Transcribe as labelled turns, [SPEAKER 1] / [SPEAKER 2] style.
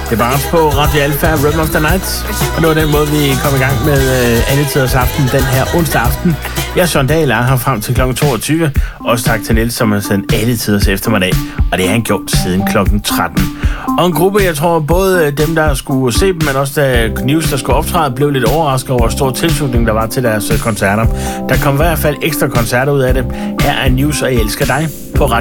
[SPEAKER 1] Det var på Radio Alfa, Rhythm of the Night. Og det var den måde, vi kom i gang med alle tiders aften den her onsdag aften. Jeg er Søren Dahl, er her frem til kl. 22. Også tak til Niels, som har sendt alle tiders eftermiddag. Og det har han gjort siden kl. 13. Og en gruppe, jeg tror både dem, der skulle se dem, men også da News, der skulle optræde, blev lidt overrasket over stor tilslutning, der var til deres koncerter. Der kom i hvert fald ekstra koncerter ud af det. Her er News, og jeg elsker dig.